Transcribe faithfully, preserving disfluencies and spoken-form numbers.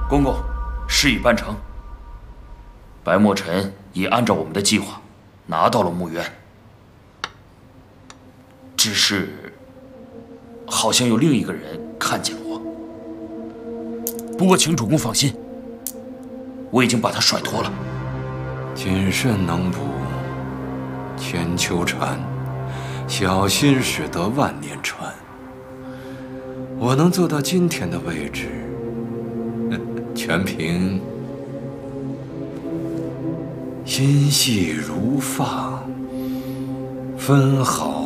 公公，事已办成。白墨尘已按照我们的计划拿到了墓园，只是好像有另一个人看见了我。不过请主公放心，我已经把他甩脱了。 谨慎能补千秋蝉，小心使得万年船。我能做到今天的位置，全凭心细如发，分毫